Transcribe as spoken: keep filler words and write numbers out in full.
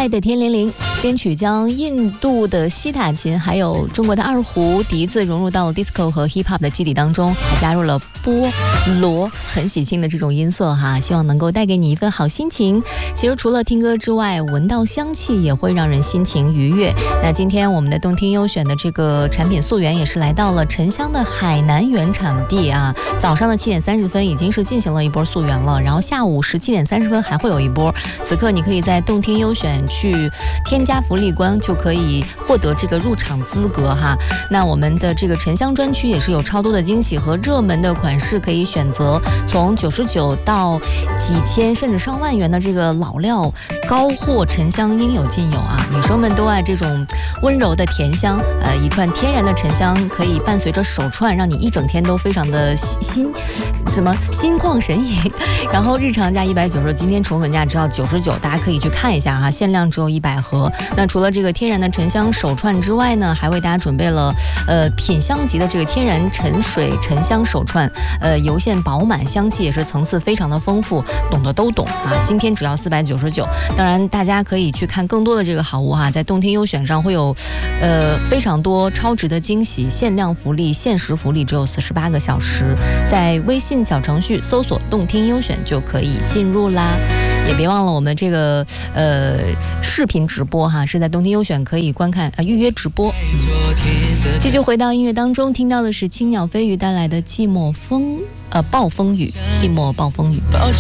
爱的天灵灵编曲将印度的西塔琴还有中国的二胡、笛子融入到了 disco 和 hip hop 的基底当中，还加入了波罗很喜庆的这种音色哈，希望能够带给你一份好心情。其实除了听歌之外，闻到香气也会让人心情愉悦。那今天我们的动听优选的这个产品溯源也是来到了沉香的海南原产地啊。早上的七点三十分已经是进行了一波溯源了，然后下午十七点三十分还会有一波。此刻你可以在动听优选去添加福利关，就可以获得这个入场资格哈。那我们的这个沉香专区也是有超多的惊喜和热门的款式可以选择，从九十九到几千甚至上万元的这个老料高货沉香应有尽有啊！女生们都爱这种温柔的甜香，呃，一串天然的沉香可以伴随着手串，让你一整天都非常的心什么心旷神怡。然后日常价一百九十，今天宠粉价只要九十九，大家可以去看一下哈，限量只有一百盒。那除了这个天然的沉香手串之外呢，还为大家准备了呃品香级的这个天然沉水沉香手串，呃油线饱满，香气也是层次非常的丰富，懂的都懂啊。今天只要四百九十九，当然大家可以去看更多的这个好物哈，在动听优选上会有呃非常多超值的惊喜，限量福利、限时福利只有四十八个小时，在微信小程序搜索动听优选就可以进入啦。也别忘了我们这个呃视频直播哈，是在动听优选可以观看呃预约直播。继续回到音乐当中，听到的是青鸟飞鱼带来的寂寞风呃暴风雨，寂寞暴风雨。